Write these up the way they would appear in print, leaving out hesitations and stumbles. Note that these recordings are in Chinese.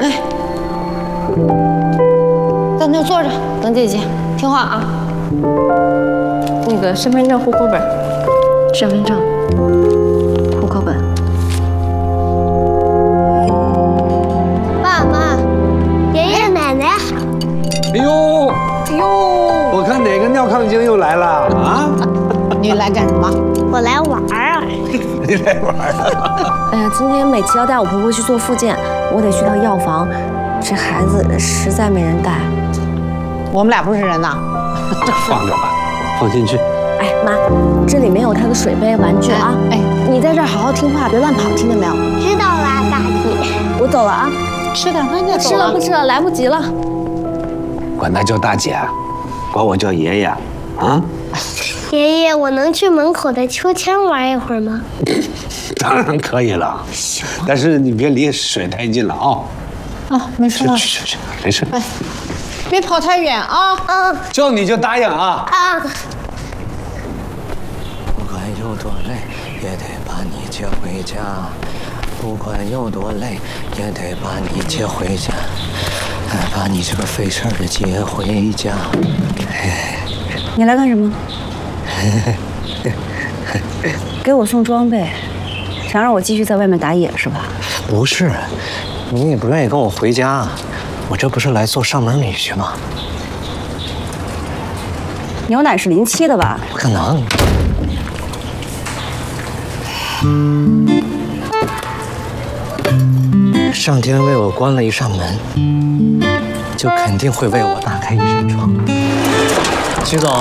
来，在那坐着等姐姐，听话啊。那个身份证、户口本，身份证、户口本。 爸妈，爷爷奶奶。 哎呦，我看哪个尿炕精又来了啊？ 你来干什么？ 我来玩儿。 你来玩儿？ 哎呀，今天美琪要带我婆婆去做复健，我得去趟药房。这孩子实在没人带。 我们俩不是人呐。 放着吧，放进去。 哎，妈，这里面有她的水杯、玩具啊。 哎， 你在这儿好好听话，别乱跑，听见没有？ 知道啦，大姐。 我走了啊。 吃点饭再走。 吃了不吃了，来不及了。 管她叫大姐，管我叫爷爷，啊？ 爷爷，我能去门口的秋千玩一会儿吗？ 当然可以了，但是你别离水太近了啊。 啊，没事了。 去，没事。 哎，别跑太远啊。 叫你就答应啊。 不管有多累，也得把你接回家。不管有多累，也得把你接回家。把你这个费事儿的接回家。 你来干什么？给我送装备，想让我继续在外面打野是吧？ 不是，你也不愿意跟我回家，我这不是来做上门女婿吗？ 牛奶是07的吧？ 不可能。上天为我关了一扇门，就肯定会为我打开一扇窗。徐总。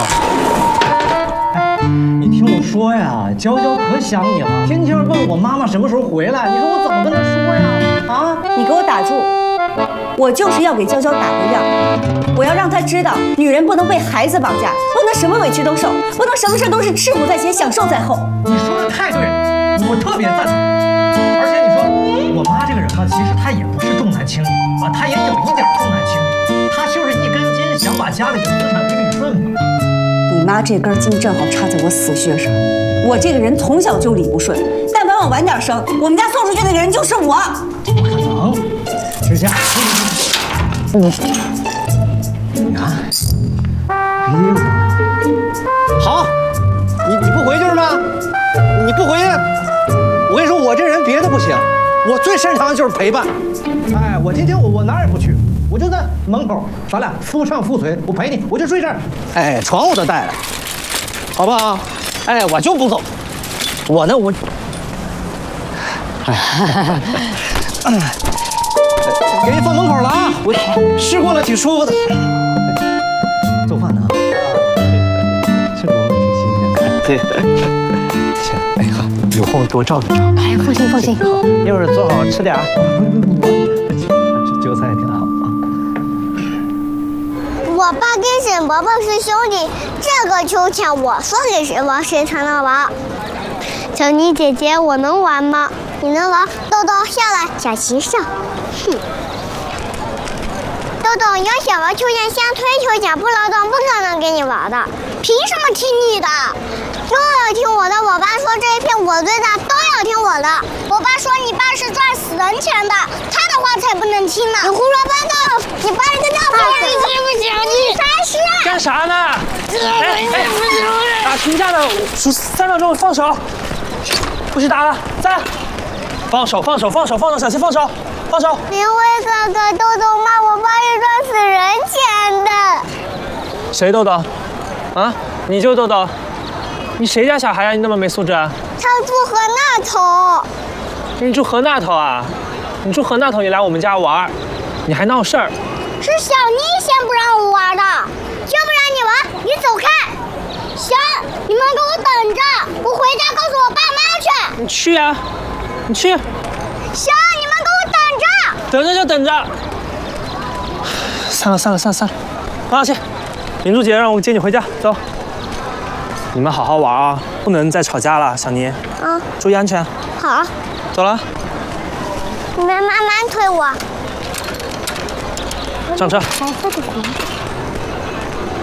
你听我说呀，娇娇可想你了，天天问我妈妈什么时候回来，你说我怎么跟她说呀？啊！ 你给我打住！我就是要给娇娇打个样，我要让她知道，女人不能被孩子绑架，不能什么委屈都受，不能什么事都是吃苦在前，享受在后。 你说的太对了，我特别赞同。而且你说我妈这个人吧，其实她也不是重男轻女啊，她也有一点重男轻女，她就是一根筋，想把家里的资产给你分嘛。 你妈这根筋正好插在我死穴上。我这个人从小就理不顺，但凡我晚点生，我们家送出去那个人就是我。 不可能，是这样。你看，好，你不回去是吗？你不回去，我跟你说，我这人别的不行，我最擅长的就是陪伴。哎，我今天我哪儿也不去。我就在门口，咱俩夫唱妇随，我陪你，我就睡这儿。哎，床我都带了，好不好？哎，我就不走。我呢，我，给你放门口了啊！我试过了，挺舒服的。做饭呢？这个挺新鲜的。对，行，哎呀，有空多照顾照顾。 哎，放心。 一会儿做好吃点儿。韭菜也挺好。 我爸跟沈伯伯是兄弟，这个秋千我说给谁玩谁才能玩。小妮姐姐，我能玩吗？你能玩？豆豆下来，小齐上。哼。豆豆要想玩秋千，先推秋千，不劳动不可能给你玩的。凭什么听你的？都要听我的。我爸说这一片我最大，都要听我的。我爸说你爸是赚死人钱的，他的话才不能听呢。你胡说八道！你爸是个大坏人！你信不信？你才是！ 干啥呢？打群架的，数3秒钟，放手，不许打了，3，放手，小心放手。 林威哥哥，豆豆骂我爸是赚死人钱的。 谁豆豆？啊，你就豆豆？你谁家小孩呀？你那么没素质啊？ 他住河那头。 你住河那头啊？你住河那头，你来我们家玩，你还闹事儿？ 是小妮先不让我玩的，就不让你玩，你走开！行，你们给我等着，我回家告诉我爸妈去。 你去呀，你去。 行，你们给我等着。 等着就等着。散了，放下去。林珠姐让我接你回家，走。你们好好玩啊，不能再吵架了，小妮。注意安全。 好。 走了。 你们慢慢推我。 上车。 白色的裙子。